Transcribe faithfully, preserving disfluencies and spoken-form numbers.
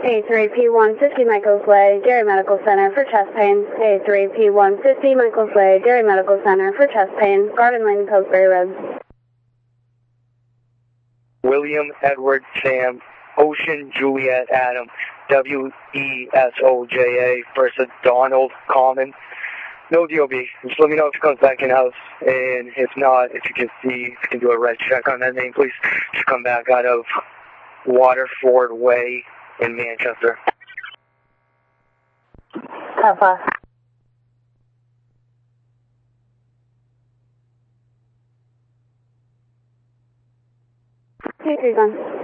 A three P one fifty Michaels Way, Gary Medical Center for chest pain. A three P one fifty Michaels Way, Gary Medical Center for chest pain. Garden Lane, Pillsbury Road. William, Edward, Sam, Ocean, Juliet, Adam, W E S O J A versus Donald, Common. No D O B. Just let me know if he comes back in-house, and if not, if you can see, if you can do a red check on that name, please. Just come back out of Waterford Way in Manchester. How far? Hey, three one.